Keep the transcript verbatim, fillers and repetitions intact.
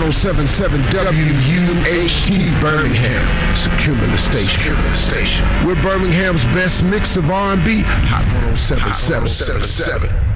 oh seven point seven W U H T Birmingham. It's a Cumulus station. Cumulus station. We're Birmingham's best mix of R and B. Hot one oh seven point seven.